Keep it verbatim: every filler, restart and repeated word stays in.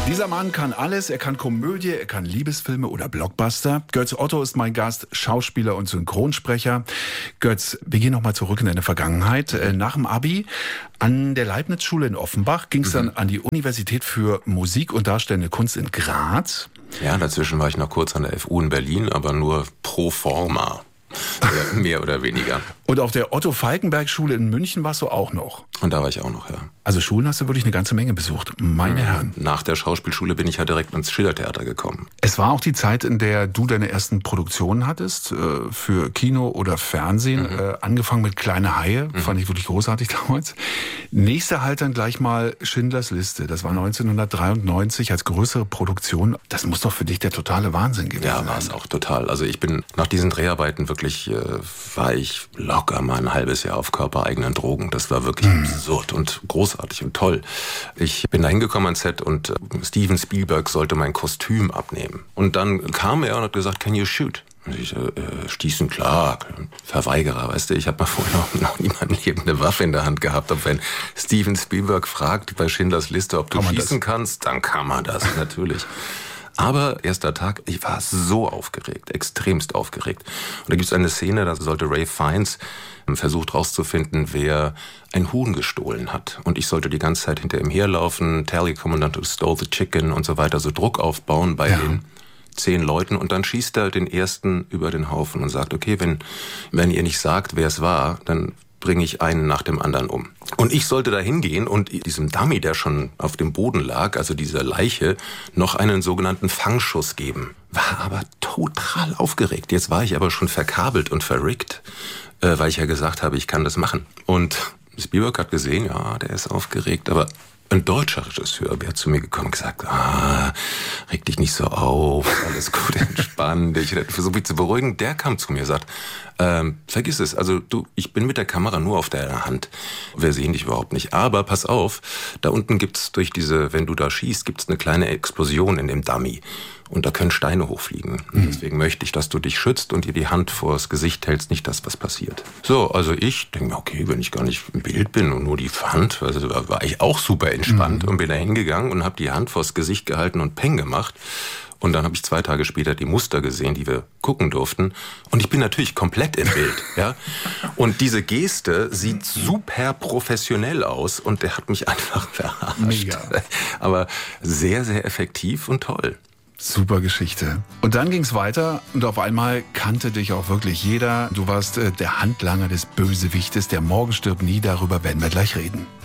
Dieser Mann kann alles. Er kann Komödie, er kann Liebesfilme oder Blockbuster. Götz Otto ist mein Gast, Schauspieler und Synchronsprecher. Götz, wir gehen nochmal zurück in deine Vergangenheit. Nach dem Abi an der Leibniz-Schule in Offenbach ging es mhm. dann an die Universität für Musik und Darstellende Kunst in Graz. Ja, dazwischen war ich noch kurz an der F U in Berlin, aber nur pro forma. Mehr oder weniger. Und auf der Otto-Falkenberg-Schule in München warst du auch noch? Und da war ich auch noch, ja. Also Schulen hast du wirklich eine ganze Menge besucht, meine mhm. Herren. Nach der Schauspielschule bin ich ja direkt ins Schillertheater gekommen. Es war auch die Zeit, in der du deine ersten Produktionen hattest, äh, für Kino oder Fernsehen, mhm. äh, angefangen mit Kleine Haie, mhm. fand ich wirklich großartig damals. Nächster halt dann gleich mal Schindlers Liste, das war neunzehnhundertdreiundneunzig als größere Produktion. Das muss doch für dich der totale Wahnsinn gewesen sein. Ja, war es auch total. Also ich bin nach diesen Dreharbeiten wirklich, äh, war ich locker mal ein halbes Jahr auf körpereigenen Drogen. Das war wirklich mhm. absurd und großartig und toll. Ich bin da hingekommen ans Set und äh, Steven Spielberg sollte mein Kostüm abnehmen. Und dann kam er und hat gesagt, can you shoot? Und ich, äh, stießen, klar, Verweigerer, weißt du, ich habe mal vorher noch, noch nie mal eine Waffe in der Hand gehabt. Aber wenn Steven Spielberg fragt bei Schindlers Liste, ob du schießen das? kannst, dann kann man das, natürlich. Aber erster Tag, ich war so aufgeregt, extremst aufgeregt. Und da gibt es eine Szene, da sollte Ralph Fiennes versucht rauszufinden, wer ein Huhn gestohlen hat. Und ich sollte die ganze Zeit hinter ihm herlaufen, tell your commandant who stole the chicken und so weiter, so Druck aufbauen bei ja. den zehn Leuten. Und dann schießt er den ersten über den Haufen und sagt, okay, wenn, wenn ihr nicht sagt, wer es war, dann bringe ich einen nach dem anderen um. Und ich sollte da hingehen und diesem Dummy, der schon auf dem Boden lag, also dieser Leiche, noch einen sogenannten Fangschuss geben. War aber total aufgeregt. Jetzt war ich aber schon verkabelt und verrickt, äh, weil ich ja gesagt habe, ich kann das machen. Und Spielberg hat gesehen, ja, der ist aufgeregt, aber ein deutscher Regisseur wäre zu mir gekommen und gesagt, ah, reg dich nicht so auf, alles gut, entspann dich. Versuche mich zu beruhigen. Der kam zu mir und sagt, ähm, vergiss es, also du, ich bin mit der Kamera nur auf deiner Hand. Wir sehen dich überhaupt nicht. Aber pass auf, da unten gibt's durch diese, wenn du da schießt, gibt's eine kleine Explosion in dem Dummy. Und da können Steine hochfliegen. Mhm. Deswegen möchte ich, dass du dich schützt und dir die Hand vors Gesicht hältst, nicht das, was passiert. So, also ich denke mir, okay, wenn ich gar nicht im Bild bin und nur die Hand, also da war ich auch super entspannt mhm. und bin da hingegangen und habe die Hand vors Gesicht gehalten und Peng gemacht. Und dann habe ich zwei Tage später die Muster gesehen, die wir gucken durften. Und ich bin natürlich komplett im Bild. ja. Und diese Geste sieht super professionell aus. Und der hat mich einfach verarscht. Mega. Aber sehr, sehr effektiv und toll. Super Geschichte. Und dann ging's weiter und auf einmal kannte dich auch wirklich jeder. Du warst äh, der Handlanger des Bösewichtes, der Morgen stirbt nie, darüber werden wir gleich reden.